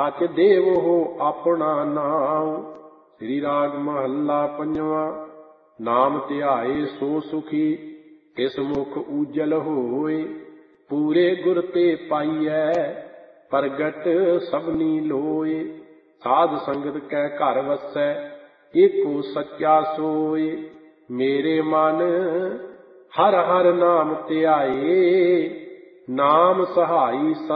सच देव हो अपना नाम। श्री राग महला पंजवा। नाम ध्याए सो सुखी इस मुख उजल होए। पूरे गुर ते पाइयै प्रगट सबनी लोए। साध संगत कै घर वसै एको सच्चा सोए। मेरे मन हर हर नाम ध्याए नाम सहाई